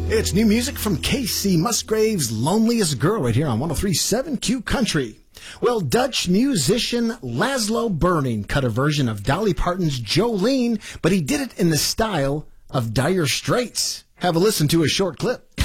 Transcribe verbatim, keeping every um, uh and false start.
It's new music from Casey Musgrave's Loneliest Girl right here on one oh three point seven Q Country. Well, Dutch musician Laszlo Burning cut a version of Dolly Parton's Jolene, but he did it in the style of Dire Straits. Have a listen to a short clip.